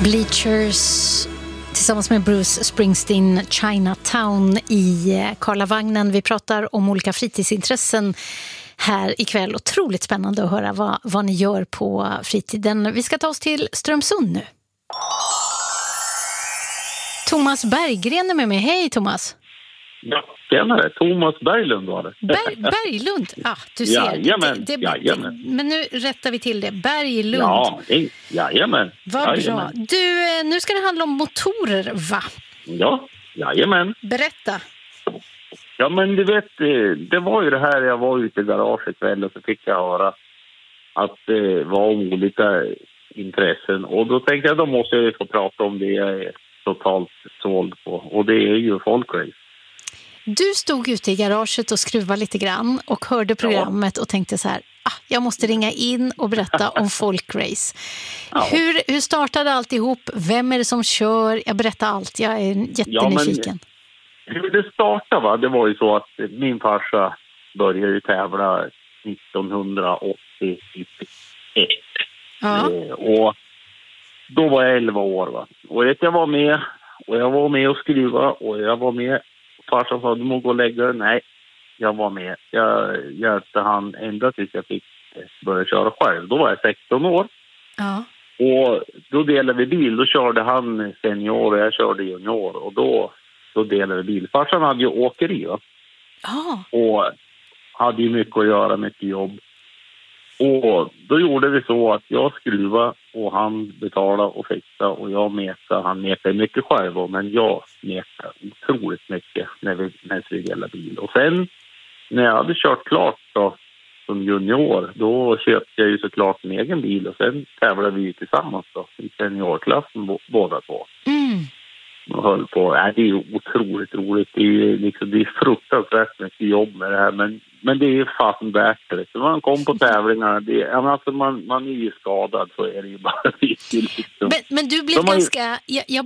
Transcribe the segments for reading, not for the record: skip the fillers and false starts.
Bleachers tillsammans med Bruce Springsteen, Chinatown i Karlavagnen. Vi pratar om olika fritidsintressen här ikväll. Otroligt spännande att höra vad ni gör på fritiden. Vi ska ta oss till Strömsund nu. Thomas Berggren är med mig. Hej Thomas! Ja, tjenare. Thomas Berglund var det. Berglund? Ja, du ser. Jajamän. Men nu rättar vi till det. Berglund. Ja, jajamän. Vad bra. Du, nu ska det handla om motorer, va? Ja, jajamän. Berätta. Ja, men du vet, det var ju det här, jag var ute i garaget kväll och så fick jag höra att det var olika intressen. Och då tänkte jag, då måste jag få prata om det jag är totalt såld på. Och det är ju folkrace. Du stod ute i garaget och skruvade lite grann och hörde programmet och tänkte så här, jag måste ringa in och berätta om folkrace. Ja. Hur startade alltihop? Vem är det som kör? Jag berättar allt, jag är jättenyfiken. Hur det startade, det var ju så att min farsa började ju tävla 1981. Ja. Och då var jag 11 år. Va? Och jag var med och skruva och jag var med. Farsan sa, du må gå och lägga det. Nej, jag var med. Jag hjälpte han ända tills jag fick börja köra själv. Då var jag 16 år. Ja. Och då delade vi bil. Då körde han senior och jag körde junior. Och då delade vi bil. Farsan hade ju åkeri. Va? Och hade ju mycket att göra, mycket jobb. Och då gjorde vi så att jag skruvade och han betalade och fixade och jag metade. Han metade mycket själv, men jag metade otroligt mycket när vi delade bil. Och sen när jag hade kört klart då, som junior, då köpte jag ju såklart en egen bil och sen tävlade vi tillsammans då, i seniorklassen båda två. Och höll på. Det är ju otroligt roligt. Det är fruktansvärt mycket jobb med det här, men det är ju fan värt det. Så man kom på tävlingar, man är ju skadad, så är det ju bara liksom. Men du blev ganska,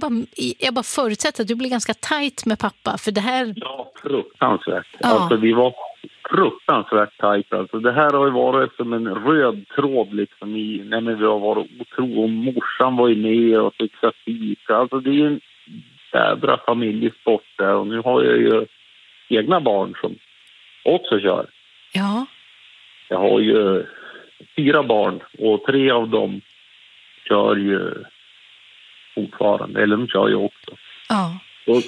jag bara förutsätter att du blev ganska tajt med pappa, för det här. Ja, fruktansvärt. Alltså vi var fruktansvärt tajt. Alltså det här har ju varit som en röd tråd liksom när vi har varit otroligt, och morsan var ju med och fixade fika. Alltså det är ju en jädra familjesport där, och nu har jag ju egna barn som också kör. Ja. Jag har ju 4 barn och 3 av dem kör ju fortfarande, eller de kör ju också. Ja. Och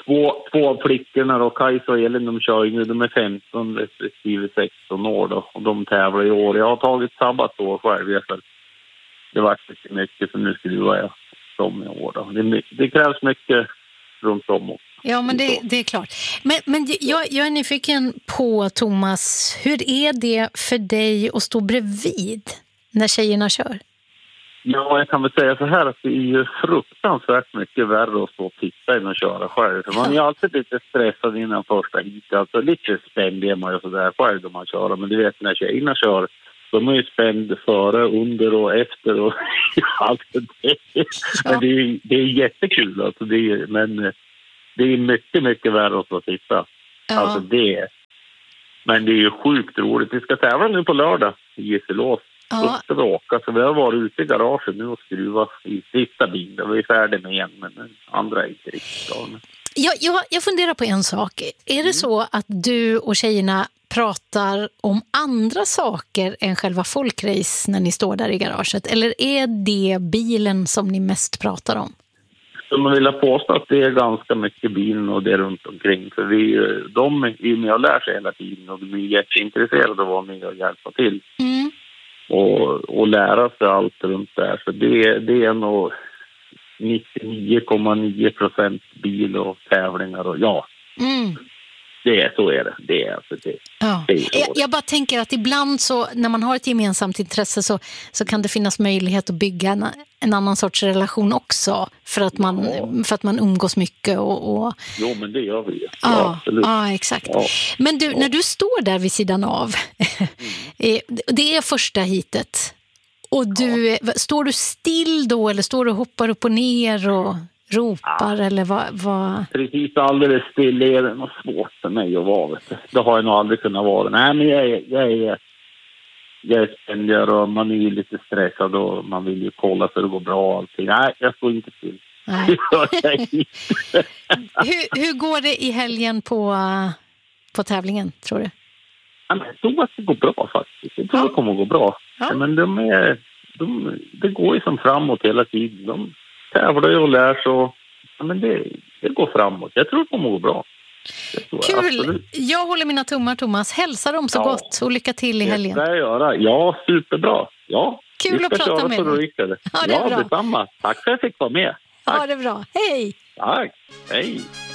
två av flickorna då, Kajsa och Elin, de kör ju, de är 15 respektive 16 år då, och de tävlar i år. Jag har tagit sabbatår själv, för det var mycket, för nu skruvar jag som i år då. Det krävs mycket runt om också. Ja, men det är klart. Men jag är nyfiken på, Thomas, hur är det för dig att stå bredvid när tjejerna kör? Ja, jag kan väl säga så här att det är ju fruktansvärt mycket värre att stå och titta än att köra själv. För man är alltid lite stressad innan första hit. Alltså lite spänd är man ju sådär själv då man kör. Men du vet, när tjejerna kör, de är ju spänd före, under och efter och allt det. Men det är jättekul alltså. Men det är mycket, mycket värre att stå och titta. Ja. Alltså men det är ju sjukt roligt. Vi ska tävla nu på lördag i Gisselås. Ja. Då ska vi åka. Så vi har varit ute i garaget nu och skruvat i sista bilen. Vi är färdiga med en, men den andra är inte riktigt bra. Jag funderar på en sak. Är det så att du och tjejerna pratar om andra saker än själva folkrace när ni står där i garaget? Eller är det bilen som ni mest pratar om? Så man vill påstå att det är ganska mycket bilen och det runt omkring. För de är med och lär sig hela tiden och de är jätteintresserade av att vara med och hjälpa till. Mm. Och lära sig allt runt där. Så det är nog 99,9% bil och tävlingar och ja. Mm. Så är det. Det är alltså det. Ja. Jag bara tänker att ibland så, när man har ett gemensamt intresse så kan det finnas möjlighet att bygga en annan sorts relation också, för att man umgås mycket och... Jo, men det gör vi. Ja, absolut. Ja, exakt. Ja. Men du, när du står där vid sidan av, det är första hitet, och står du still då, eller står du och hoppar upp och ner och ropar, eller vad? Precis, alldeles still är det något svårt för mig att vara. Det har jag nog aldrig kunnat vara. Nej, men jag är spännare och man är ju lite stressad och man vill ju kolla så det går bra och allting. Nej, jag står inte still. Hur går det i helgen på tävlingen, tror du? Ja, men jag tror att det går bra faktiskt. Jag tror det kommer att gå bra. Ja. Men det går ju som framåt hela tiden. De tävlar ju och lär sig. Ja, men det går framåt. Jag tror det kommer att gå bra. Kul! Absolut. Jag håller mina tummar, Thomas. Hälsa dem så gott och lycka till i helgen. Det ska jag göra. Ja, superbra. Ja, kul att prata med dig. Ja, det är bra. Detsamma. Tack för att jag fick vara med. Tack. Ja, det är bra. Hej! Tack. Hej!